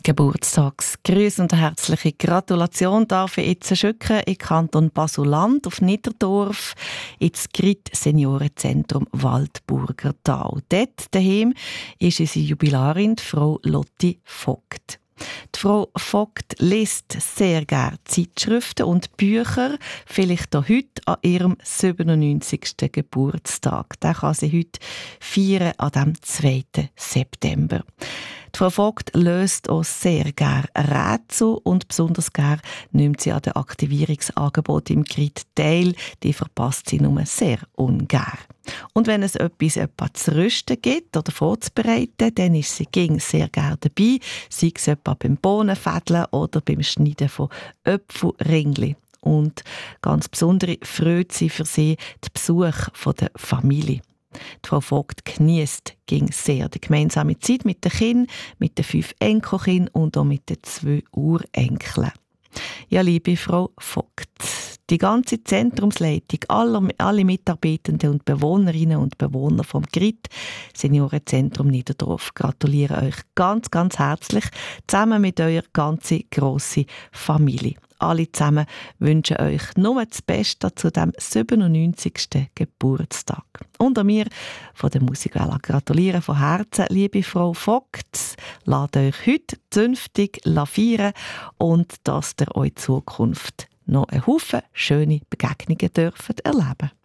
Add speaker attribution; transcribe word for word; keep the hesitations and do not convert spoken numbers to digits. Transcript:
Speaker 1: Geburtstagsgrüße und eine herzliche Gratulation darf ich jetzt schicken in Kanton Basel-Land auf Niederdorf ins Grit Seniorenzentrum Waldburger Tal. Dort daheim ist unsere Jubilarin, die Frau Lotti Vogt. Die Frau Vogt liest sehr gerne Zeitschriften und Bücher, vielleicht auch heute an ihrem siebenundneunzigsten Geburtstag. Den kann sie heute feiern an dem zweiten September. Die Frau Vogt löst auch sehr gerne Rätsel und besonders gerne nimmt sie an den Aktivierungsangeboten im Grit teil. Die verpasst sie nur sehr ungern. Und wenn es etwas, etwas zu rüsten gibt oder vorzubereiten, dann ist sie ging sehr gerne dabei, sei es etwa beim Bohnenfädeln oder beim Schneiden von Äpfelringli. Und ganz besonders freut sie für sie den Besuch von der Familie. Die Frau Vogt geniesst ging sehr die gemeinsame Zeit mit den Kindern, mit den fünf Enkelkindern und auch mit den zwei Urenkeln. Ja, liebe Frau Vogt, die ganze Zentrumsleitung, alle, alle Mitarbeitenden und Bewohnerinnen und Bewohner vom Grit Seniorenzentrum Niederdorf gratulieren euch ganz, ganz herzlich zusammen mit eurer ganzen grossen Familie. Alle zusammen wünschen euch nur das Beste zu dem siebenundneunzigsten Geburtstag. Und an mir von der Musikwelle gratulieren von Herzen, liebe Frau Vogt. Lasst euch heute zünftig feiern und dass ihr euch in Zukunft noch einen Haufen schöne Begegnungen dürft erleben.